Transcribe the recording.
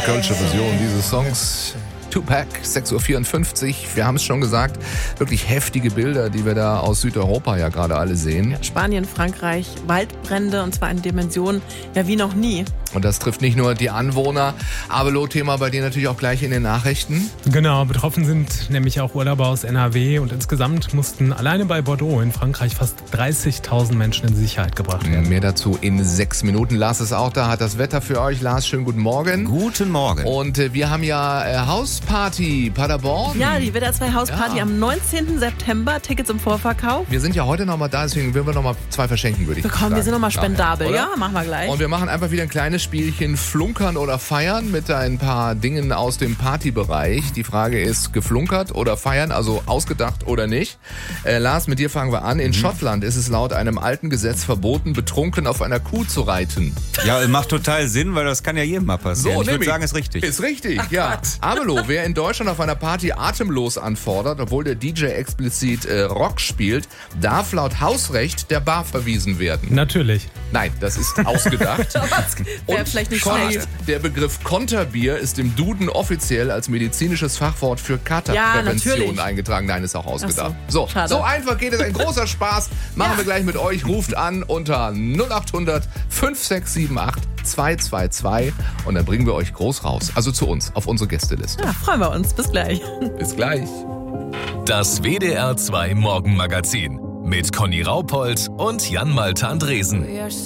kölsche Version dieses Songs. Tupac, 6.54 Uhr. Wir haben es schon gesagt, wirklich heftige Bilder, die wir da aus Südeuropa ja gerade alle sehen. Ja, Spanien, Frankreich, Waldbrände und zwar in Dimensionen wie noch nie. Und das trifft nicht nur die Anwohner. Abelo-Thema bei dir natürlich auch gleich in den Nachrichten. Genau, betroffen sind nämlich auch Urlauber aus NRW und insgesamt mussten alleine bei Bordeaux in Frankreich fast 30.000 Menschen in Sicherheit gebracht werden. Mehr dazu in 6 Minuten. Lars ist auch da, hat das Wetter für euch. Lars, schönen guten Morgen. Guten Morgen. Und wir haben ja Hausparty Paderborn. Ja, die WDR 2 Hausparty am 19. September. Tickets im Vorverkauf. Wir sind ja heute nochmal da, deswegen würden wir nochmal 2 verschenken, würde ich sagen. Komm, wir sind nochmal spendabel. Oder? Ja, machen wir gleich. Und wir machen einfach wieder ein kleines Spielchen Flunkern oder Feiern mit ein paar Dingen aus dem Partybereich. Die Frage ist, geflunkert oder feiern, also ausgedacht oder nicht. Lars, mit dir fangen wir an. In Schottland ist es laut einem alten Gesetz verboten, betrunken auf einer Kuh zu reiten. Ja, macht total Sinn, weil das kann ja jedem mal passieren. Ich würde sagen, ist richtig. Ist richtig, ja. Abelo, wer in Deutschland auf einer Party atemlos anfordert, obwohl der DJ explizit Rock spielt, darf laut Hausrecht der Bar verwiesen werden. Natürlich. Nein, das ist ausgedacht. Wäre vielleicht nicht Conny, schlecht. der Begriff Konterbier ist im Duden offiziell als medizinisches Fachwort für Katerprävention eingetragen. Nein, ist auch ausgedacht. So einfach geht es, ein großer Spaß. Machen wir gleich mit euch. Ruft an unter 0800 5678 222 und dann bringen wir euch groß raus. Also zu uns, auf unsere Gästeliste. Ja, freuen wir uns. Bis gleich. Bis gleich. Das WDR 2 Morgenmagazin mit Conny Raupold und Jan Malte Andresen.